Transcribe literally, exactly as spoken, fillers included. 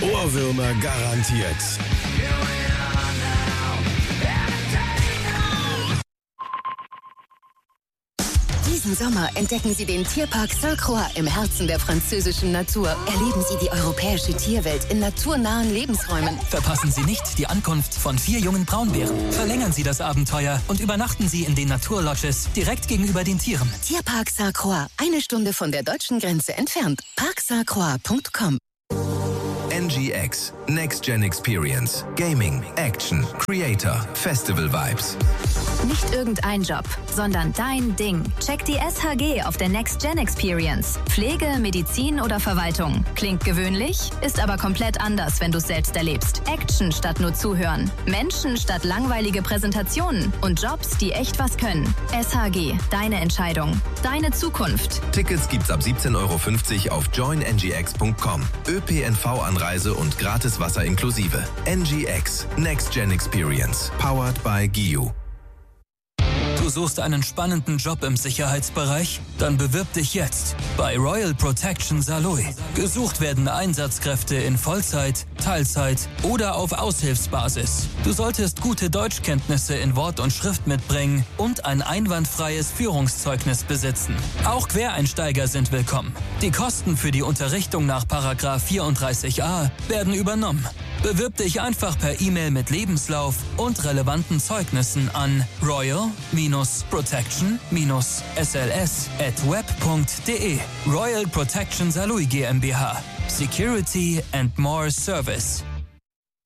Ohrwürmer garantiert. Diesen Sommer entdecken Sie den Tierpark Sainte-Croix im Herzen der französischen Natur. Erleben Sie die europäische Tierwelt in naturnahen Lebensräumen. Verpassen Sie nicht die Ankunft von vier jungen Braunbären. Verlängern Sie das Abenteuer und übernachten Sie in den Naturlodges direkt gegenüber den Tieren. Tierpark Sainte-Croix, eine Stunde von der deutschen Grenze entfernt. park sainte croix punkt com. N G X, Next Gen Experience, Gaming, Action, Creator, Festival Vibes. Nicht irgendein Job, sondern dein Ding. Check die S H G auf der Next Gen Experience. Pflege, Medizin oder Verwaltung. Klingt gewöhnlich, ist aber komplett anders, wenn du es selbst erlebst. Action statt nur zuhören. Menschen statt langweilige Präsentationen. Und Jobs, die echt was können. S H G, deine Entscheidung. Deine Zukunft. Tickets gibt's ab siebzehn Euro fünfzig auf join n g x punkt com. ÖPNV-Anreise und gratis Wasser inklusive. N G X, Next Gen Experience. Powered by G I U. Du suchst einen spannenden Job im Sicherheitsbereich? Dann bewirb dich jetzt bei Royal Protection Saarlouis. Gesucht werden Einsatzkräfte in Vollzeit, Teilzeit oder auf Aushilfsbasis. Du solltest gute Deutschkenntnisse in Wort und Schrift mitbringen und ein einwandfreies Führungszeugnis besitzen. Auch Quereinsteiger sind willkommen. Die Kosten für die Unterrichtung nach Paragraph vierunddreißig a werden übernommen. Bewirb dich einfach per E-Mail mit Lebenslauf und relevanten Zeugnissen an royal-protection S L S at web punkt de. Royal Protection Saarlouis GmbH. Security and more Service.